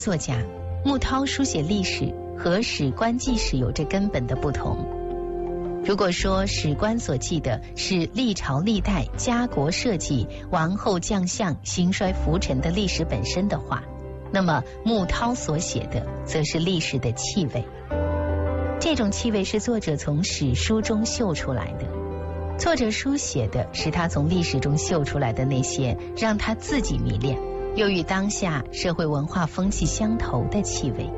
作家，穆涛书写历史和史官记史有着根本的不同。如果说史官所记的是历朝历代家国社稷、王后将相兴衰浮沉的历史本身的话，那么穆涛所写的则是历史的气味。这种气味是作者从史书中嗅出来的，作者书写的是他从历史中嗅出来的那些让他自己迷恋又与当下社会文化风气相投的气味。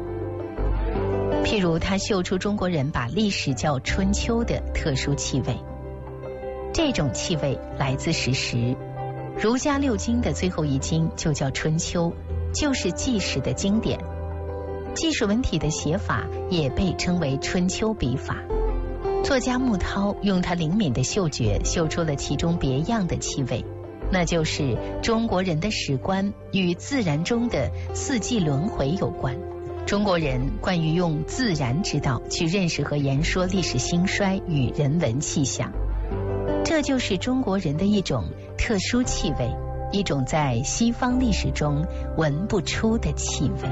譬如他嗅出中国人把历史叫春秋的特殊气味，这种气味来自史实。儒家六经的最后一经就叫春秋，就是纪史的经典。纪史文体的写法也被称为春秋笔法。作家穆涛用他灵敏的嗅觉嗅出了其中别样的气味，那就是中国人的史观与自然中的四季轮回有关。中国人惯于用自然之道去认识和言说历史兴衰与人文气象，这就是中国人的一种特殊气味，一种在西方历史中闻不出的气味。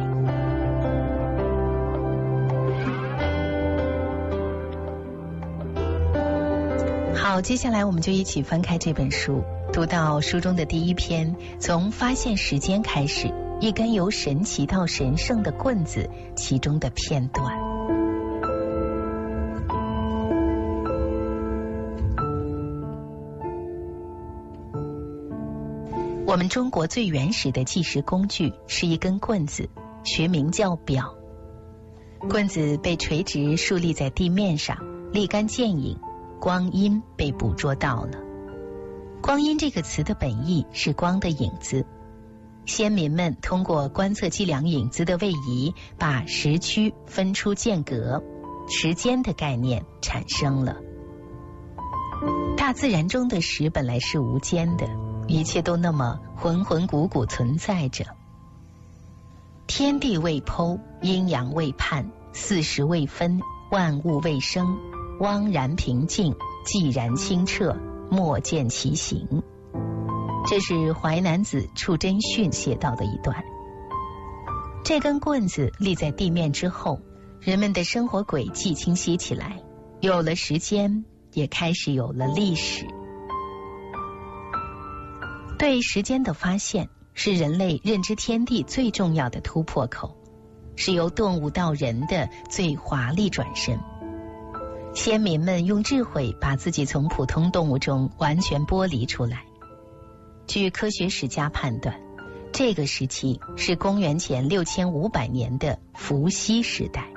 好，接下来我们就一起翻开这本书，读到书中的第一篇，从发现时间开始，一根由神奇到神圣的棍子，其中的片段。我们中国最原始的计时工具是一根棍子，学名叫表。棍子被垂直竖立在地面上，立竿见影，光阴被捕捉到了。光阴这个词的本意是光的影子。先民们通过观测计量影子的位移，把时区分出间隔，时间的概念产生了。大自然中的时本来是无间的，一切都那么浑浑古古存在着。天地未剖，阴阳未判，四时未分，万物未生，汪然平静，寂然清澈，莫见其形。这是淮南子处真训写到的一段。这根棍子立在地面之后，人们的生活轨迹清晰起来，有了时间，也开始有了历史。对时间的发现是人类认知天地最重要的突破口，是由动物到人的最华丽转身。先民们用智慧把自己从普通动物中完全剥离出来。据科学史家判断，这个时期是公元前6500年的伏羲时代。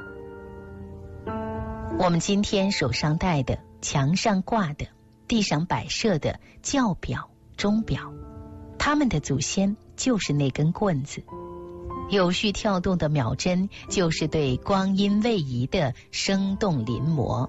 我们今天手上戴的、墙上挂的、地上摆设的教表、钟表，他们的祖先就是那根棍子。有序跳动的秒针就是对光阴位移的生动临摹。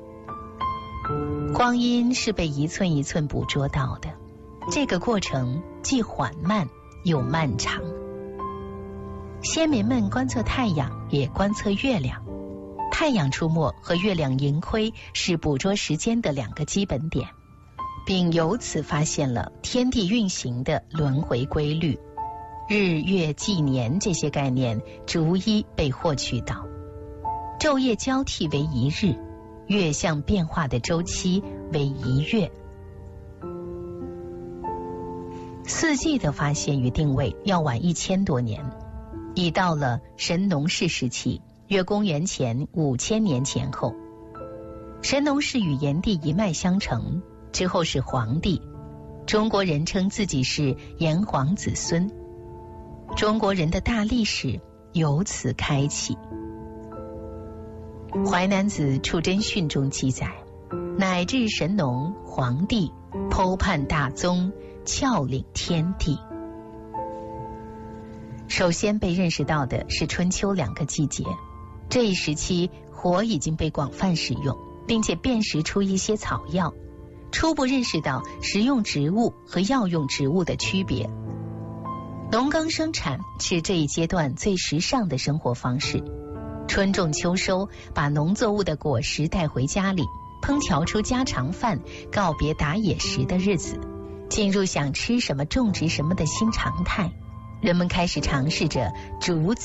光阴是被一寸一寸捕捉到的，这个过程既缓慢又漫长。先民们观测太阳，也观测月亮。太阳出没和月亮盈亏是捕捉时间的两个基本点，并由此发现了天地运行的轮回规律。日月纪年这些概念逐一被获取到，昼夜交替为一日，月相变化的周期为一月。四季的发现与定位要晚1000多年，已到了神农氏时期，约公元前5000年前后。神农氏与炎帝一脉相承，之后是黄帝，中国人称自己是炎黄子孙。中国人的大历史由此开启。淮南子处真训中记载，乃至神农、黄帝，剖判大宗，窍领天地。首先被认识到的是春秋2个季节，这一时期火已经被广泛使用，并且辨识出一些草药，初步认识到食用植物和药用植物的区别。农耕生产是这一阶段最时尚的生活方式，春种秋收，把农作物的果实带回家里，烹调出家常饭，告别打野食的日子，进入想吃什么种植什么的新常态。 人们开始尝试着竹子